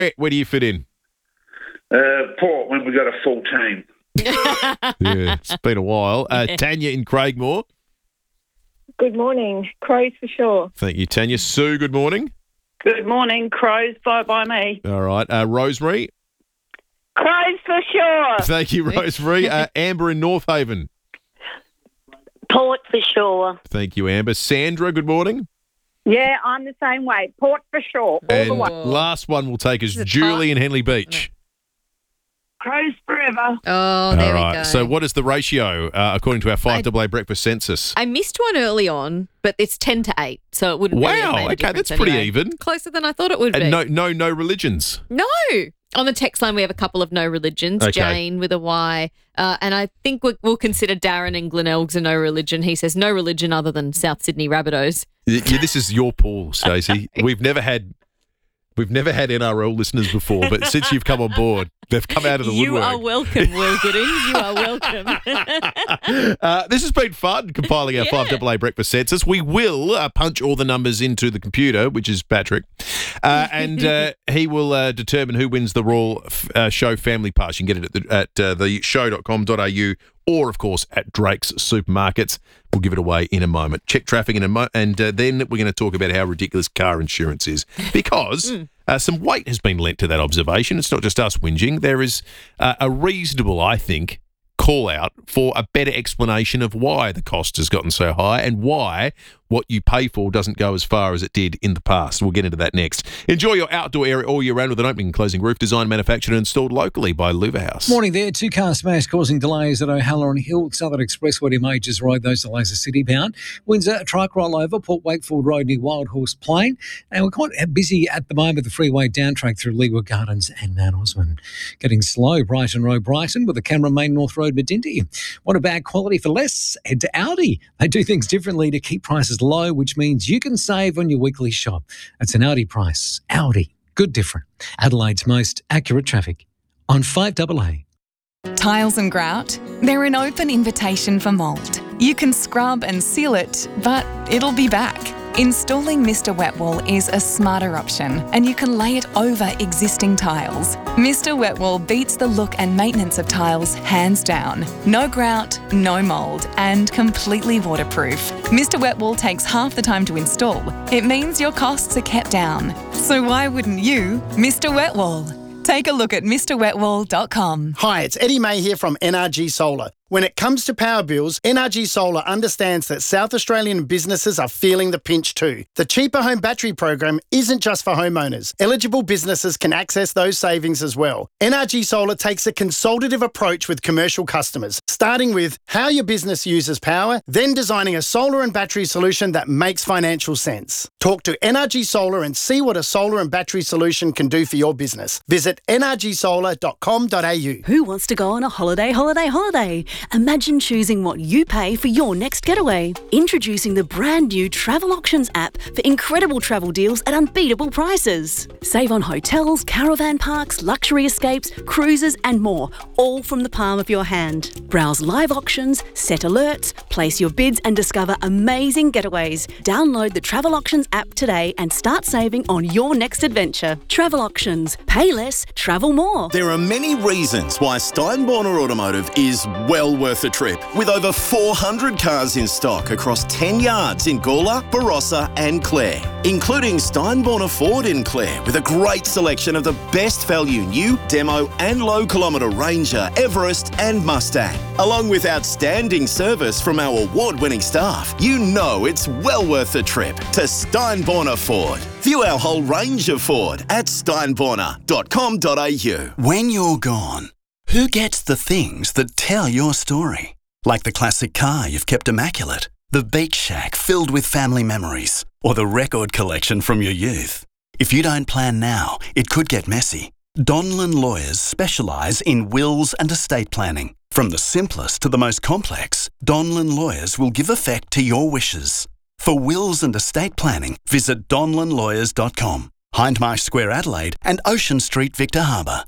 Where do you fit in? Port, when we got a full team. Yeah, it's been a while. Tanya in Craigmore. Good morning. Crows for sure. Thank you, Tanya. Sue, good morning. Good morning, crows by me. All right. Rosemary. Crows for sure. Thank you, Rosemary. Amber in North Haven. Port for sure. Thank you, Amber. Sandra, good morning. Yeah, I'm the same way. Port for sure. All And the way. last one we'll take is Julie in Henley Beach. Crows forever. Oh, there All right. we go. So what is the ratio according to our 5AA breakfast census? I missed one early on, but it's 10 to 8, so it wouldn't really have Wow. made a Okay, difference that's pretty anyway. even. Closer than I thought it would be. And no religions. No. On the text line, we have a couple of no religions. Okay. Jane with a Y. And I think we'll consider Darren in Glenelg's a no religion. He says no religion other than South Sydney Rabbitohs. Yeah, this is your pool, Stacey. We've never had NRL listeners before, but since you've come on board, they've come out of the You woodwork. are welcome, Will Goodings. You are welcome. This has been fun, compiling our 5AA breakfast census. We will punch all the numbers into the computer, which is Patrick, and he will determine who wins the Royal Show Family Pass. You can get it at the show.com.au or, of course, at Drake's Supermarkets. We'll give it away in a moment. Check traffic and then we're going to talk about how ridiculous car insurance is because some weight has been lent to that observation. It's not just us whinging. There is a reasonable, I think, call out for a better explanation of why the cost has gotten so high and why what you pay for doesn't go as far as it did in the past. We'll get into that next. Enjoy your outdoor area all year round with an opening and closing roof designed, manufactured and installed locally by Louver House. Morning there. 2-car smash causing delays at O'Halloran Hill, Southern Expressway to Majors Road. Those delays are city bound. Windsor, a truck rollover, Port Wakefield Road near Wild Horse Plain. And we're quite busy at the moment, the freeway down track through Leeward Gardens and Mount Osmond. Getting slow, Brighton Road, Brighton, with the Cameron Main North Road, Medindy. Want a bag quality for less? Head to Audi. They do things differently to keep prices low, which means you can save on your weekly shop. It's an Audi price. Audi. Good different. Adelaide's most accurate traffic on 5AA. Tiles and grout? They're an open invitation for mould. You can scrub and seal it, but it'll be back. Installing Mr. Wet Wall is a smarter option, and you can lay it over existing tiles. Mr. Wet Wall beats the look and maintenance of tiles hands down. No grout, no mould, and completely waterproof. Mr. Wet Wall takes half the time to install. It means your costs are kept down. So why wouldn't you, Mr. Wet Wall? Take a look at MrWetWall.com. Hi, it's Eddie May here from NRG Solar. When it comes to power bills, NRG Solar understands that South Australian businesses are feeling the pinch too. The Cheaper Home Battery program isn't just for homeowners. Eligible businesses can access those savings as well. NRG Solar takes a consultative approach with commercial customers, starting with how your business uses power, then designing a solar and battery solution that makes financial sense. Talk to NRG Solar and see what a solar and battery solution can do for your business. Visit nrgsolar.com.au. Who wants to go on a holiday? Imagine choosing what you pay for your next getaway. Introducing the brand new Travel Auctions app for incredible travel deals at unbeatable prices. Save on hotels, caravan parks, luxury escapes, cruises and more, all from the palm of your hand. Browse live auctions, set alerts, place your bids and discover amazing getaways. Download the Travel Auctions app today and start saving on your next adventure. Travel Auctions. Pay less, travel more. There are many reasons why Steinborner Automotive is well worth a trip. With over 400 cars in stock across 10 yards in Gawler, Barossa and Clare, including Steinborner Ford in Clare with a great selection of the best value new, demo and low kilometre Ranger, Everest and Mustang. Along with outstanding service from our award-winning staff, you know it's well worth a trip to Steinborner Ford. View our whole range of Ford at steinborner.com.au. When you're gone, who gets the things that tell your story? Like the classic car you've kept immaculate, the beach shack filled with family memories, or the record collection from your youth. If you don't plan now, it could get messy. Donlan Lawyers specialise in wills and estate planning. From the simplest to the most complex, Donlan Lawyers will give effect to your wishes. For wills and estate planning, visit donlanlawyers.com, Hindmarsh Square, Adelaide and Ocean Street, Victor Harbour.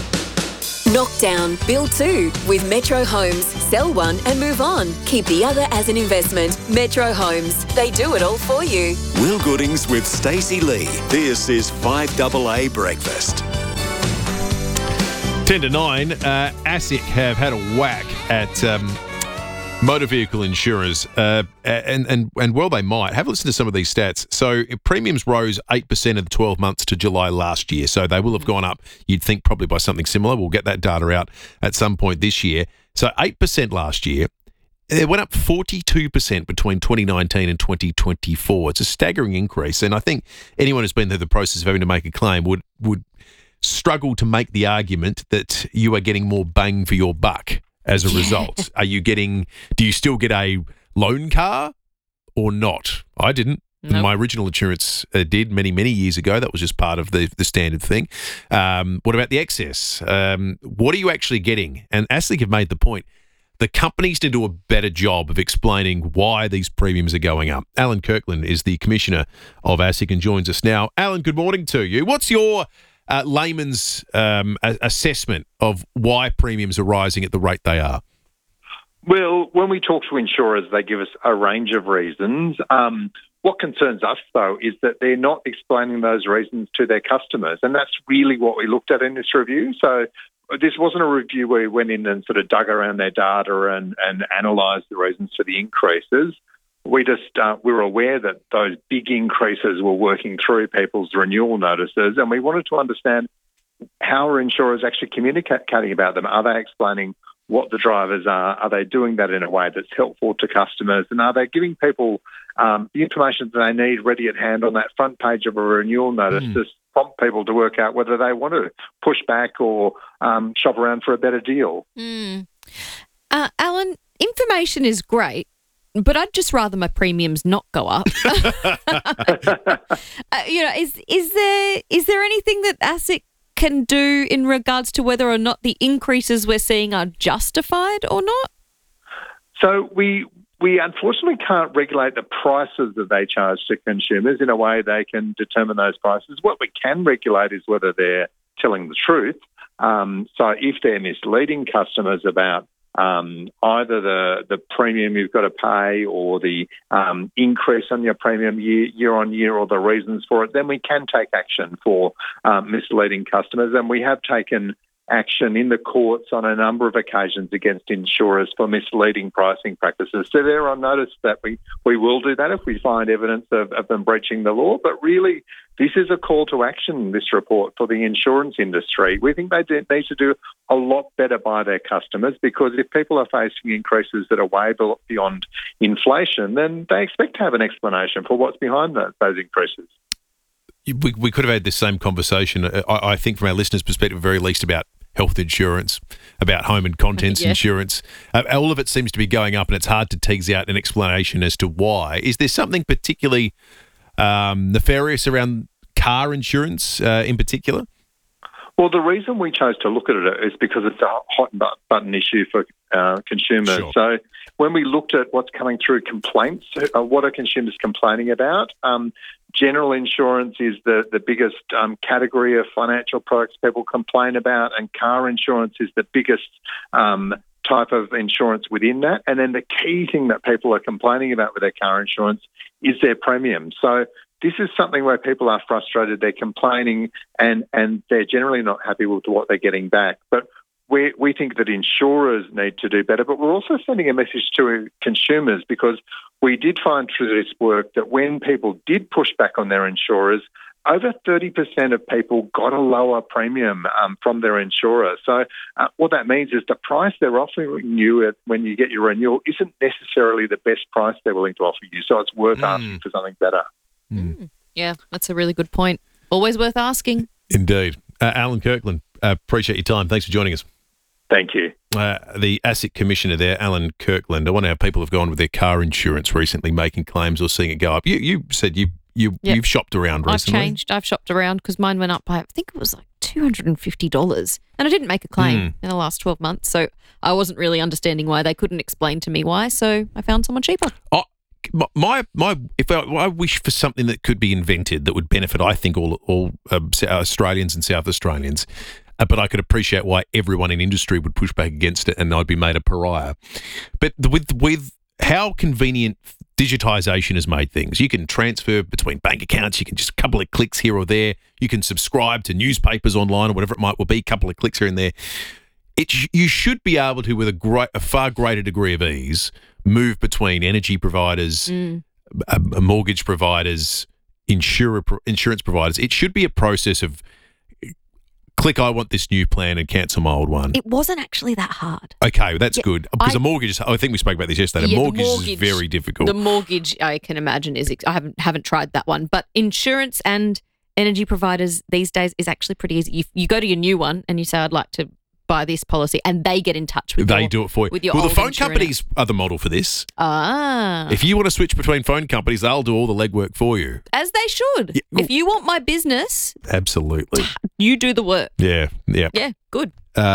Knock down, build two with Metro Homes. Sell one and move on. Keep the other as an investment. Metro Homes. They do it all for you. Will Goodings with Stacey Lee. This is 5AA Breakfast. 10 to 9, ASIC have had a whack at motor vehicle insurers, and well they might. Have a listen to some of these stats. So premiums rose 8% in the 12 months to July last year, so they will have gone up, you'd think, probably by something similar. We'll get that data out at some point this year. So 8% last year. It went up 42% between 2019 and 2024. It's a staggering increase, and I think anyone who's been through the process of having to make a claim would struggle to make the argument that you are getting more bang for your buck as a result. Do you still get a loan car or not? I didn't. Nope. My original insurance did many, many years ago. That was just part of the standard thing. What about the excess? What are you actually getting? And ASIC have made the point, the companies need to do a better job of explaining why these premiums are going up. Alan Kirkland is the commissioner of ASIC and joins us now. Alan, good morning to you. What's your layman's assessment of why premiums are rising at the rate they are? Well, when we talk to insurers, they give us a range of reasons. What concerns us, though, is that they're not explaining those reasons to their customers, and that's really what we looked at in this review. So this wasn't a review where we went in and sort of dug around their data and analysed the reasons for the increases. We were aware that those big increases were working through people's renewal notices, and we wanted to understand how are insurers actually communicating about them. Are they explaining what the drivers are? Are they doing that in a way that's helpful to customers? And are they giving people the information that they need ready at hand on that front page of a renewal notice to prompt people to work out whether they want to push back or shop around for a better deal? Alan, information is great, but I'd just rather my premiums not go up. Is there anything that ASIC can do in regards to whether or not the increases we're seeing are justified or not? So we unfortunately can't regulate the prices that they charge to consumers in a way they can determine those prices. What we can regulate is whether they're telling the truth. So if they're misleading customers about either the premium you've got to pay or the increase on your premium year on year or the reasons for it, then we can take action for misleading customers. And we have taken action in the courts on a number of occasions against insurers for misleading pricing practices. So they're on notice that we will do that if we find evidence of them breaching the law. But really, this is a call to action, this report, for the insurance industry. We think they need to do a lot better by their customers, because if people are facing increases that are way beyond inflation, then they expect to have an explanation for what's behind those increases. We could have had this same conversation, I think, from our listeners' perspective, at the very least, about health insurance, about home and contents insurance. All of it seems to be going up, and it's hard to tease out an explanation as to why. Is there something particularly nefarious around car insurance in particular? Well, the reason we chose to look at it is because it's a hot button issue for consumers. Sure. So when we looked at what's coming through complaints, what are consumers complaining about? General insurance is the biggest category of financial products people complain about, and car insurance is the biggest type of insurance within that. And then the key thing that people are complaining about with their car insurance is their premium. So this is something where people are frustrated, they're complaining, and they're generally not happy with what they're getting back. But we think that insurers need to do better, but we're also sending a message to consumers, because we did find through this work that when people did push back on their insurers, over 30% of people got a lower premium from their insurer. So what that means is the price they're offering you when you get your renewal isn't necessarily the best price they're willing to offer you. So it's worth asking for something better. Yeah, that's a really good point. Always worth asking. Indeed. Alan Kirkland, appreciate your time. Thanks for joining us. Thank you. The ASIC commissioner there, Alan Kirkland. I wonder how people have gone with their car insurance recently, making claims or seeing it go up. You said you've shopped around recently. I've shopped around because mine went up by, I think it was like $250. And I didn't make a claim in the last 12 months. So I wasn't really understanding why. They couldn't explain to me why. So I found someone cheaper. If I wish for something that could be invented that would benefit, I think, all Australians and South Australians, but I could appreciate why everyone in industry would push back against it, and I'd be made a pariah. But with how convenient digitisation has made things. You can transfer between bank accounts. You can just a couple of clicks here or there. You can subscribe to newspapers online or whatever it might be. A couple of clicks here and there. You should be able to, with a far greater degree of ease, move between energy providers, mortgage providers, insurance providers. It should be a process of click, I want this new plan, and cancel my old one. It wasn't actually that hard. Okay, well, that's good. Because a mortgage, I think we spoke about this yesterday, the mortgage is very difficult. The mortgage, I can imagine, I haven't tried that one. But insurance and energy providers these days is actually pretty easy. You go to your new one and you say, I'd like to buy this policy, and they get in touch with They do it for you. With your the old phone insurance. companies are the model for this. Ah. If you want to switch between phone companies, they'll do all the legwork for you. As they should. Yeah, well, if you want my business, absolutely. You do the work. Yeah. Yeah, good.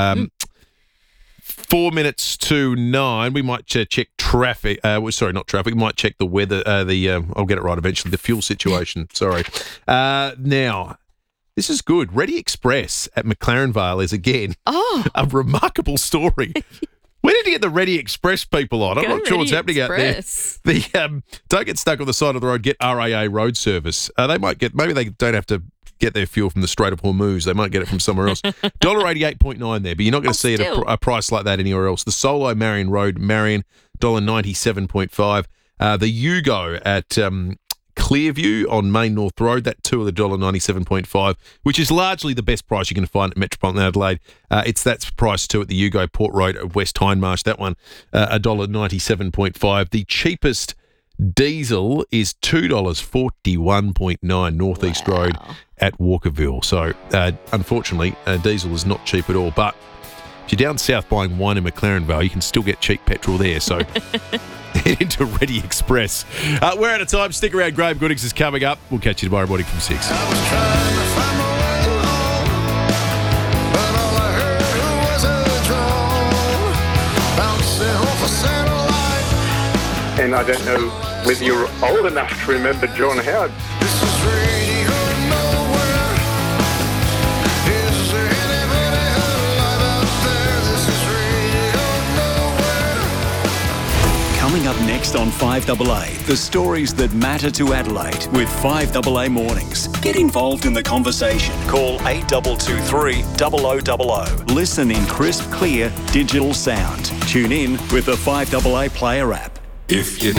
4 minutes to 9. We might check traffic. Sorry, not traffic. We might check the weather. I'll get it right eventually. The fuel situation. Sorry. Now, this is good. Ready Express at McLaren Vale is again a remarkable story. Where did you get the Ready Express people on? I'm not sure what's happening out there. Don't get stuck on the side of the road. Get RAA road service. Maybe they don't have to get their fuel from the Strait of Hormuz. They might get it from somewhere else. $1.88.9 there, but you're not going to see it a price like that anywhere else. The Solo Marion Road, Marion, $1.97.5. The Yugo at Clearview on Main North Road, that too at $1.97.5, which is largely the best price you can find at Metropolitan Adelaide. That's priced too at the Yugo Port Road at West Hindmarsh. That one, $1.97.5. The cheapest diesel is $2.41.9 Northeast Road at Walkerville. So, unfortunately, diesel is not cheap at all. But if you're down south buying wine in McLaren Vale, you can still get cheap petrol there. So, head into Ready Express. We're out of time. Stick around. Graham Goodings is coming up. We'll catch you tomorrow morning from 6. And I don't know whether you're old enough to remember John Howard. Coming up next on 5AA, the stories that matter to Adelaide with 5AA Mornings. Get involved in the conversation. Call 8223 0000. Listen in crisp, clear, digital sound. Tune in with the 5AA Player app. If you